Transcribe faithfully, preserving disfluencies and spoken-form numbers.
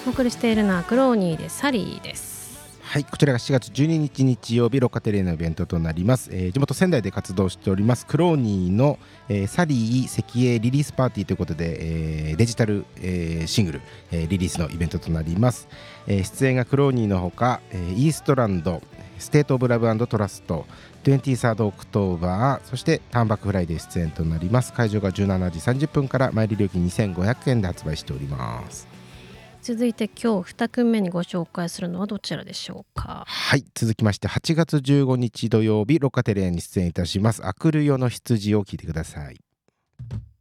お送りしているのはクローニーでサリーです。 はい、こちらがしがつじゅうににち日曜日ロカテレーのイベントとなります、えー、地元仙台で活動しておりますクローニーの、えー、サリー石英リリースパーティーということで、えー、デジタル、えー、シングル、えー、リリースのイベントとなります、えー、出演がクローニーのほか、えー、イーストランドステートオブラブ&トラストにじゅうさんオクトーバーそしてターンバックフライデー出演となります。会場がじゅうしちじさんじゅっぷんから前売り料金にせんごひゃくえんで発売しております。 続いて今日に組目にご紹介するのはどちらでしょうか。 はい、続きましてはちがつじゅうごにち土曜日ロカテレーに出演いたしますアクルヨの羊を聞いてください。